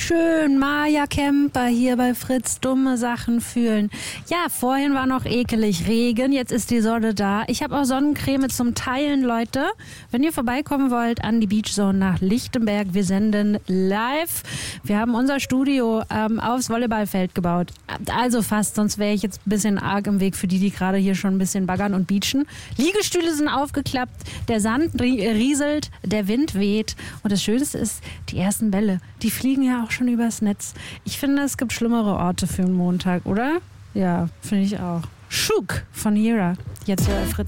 schön, Maja Kemper hier bei Fritz, dumme Sachen fühlen. Ja, vorhin war noch ekelig Regen, jetzt ist die Sonne da. Ich habe auch Sonnencreme zum Teilen, Leute. Wenn ihr vorbeikommen wollt an die Beachzone nach Lichtenberg, wir senden live. Wir haben unser Studio aufs Volleyballfeld gebaut. Also fast, sonst wäre ich jetzt ein bisschen arg im Weg für die gerade hier schon ein bisschen baggern und beachen. Liegestühle sind aufgeklappt, der Sand rieselt, der Wind weht. Und das Schönste ist, die ersten Bälle, die fliegen ja auch schon übers Netz. Ich finde, es gibt schlimmere Orte für einen Montag, oder? Ja, finde ich auch. Schuk von Hira. Jetzt Fritz.